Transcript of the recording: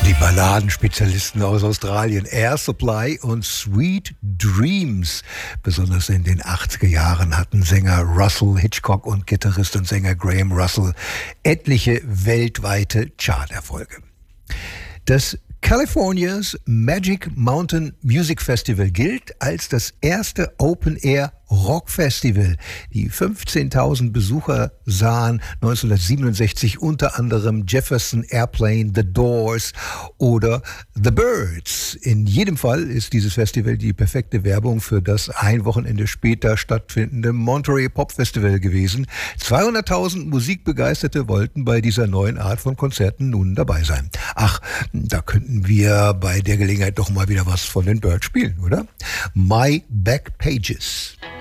Die Balladenspezialisten aus Australien, Air Supply und Sweet Dreams. Besonders in den 80er Jahren hatten Sänger Russell Hitchcock und Gitarrist und Sänger Graham Russell etliche weltweite Charterfolge. Das California's Magic Mountain Music Festival gilt als das erste Open-Air Rockfestival. Die 15.000 Besucher sahen 1967 unter anderem Jefferson Airplane, The Doors oder The Byrds. In jedem Fall ist dieses Festival die perfekte Werbung für das ein Wochenende später stattfindende Monterey Pop Festival gewesen. 200.000 Musikbegeisterte wollten bei dieser neuen Art von Konzerten nun dabei sein. Ach, da könnten wir bei der Gelegenheit doch mal wieder was von den Byrds spielen, oder? My Back Pages.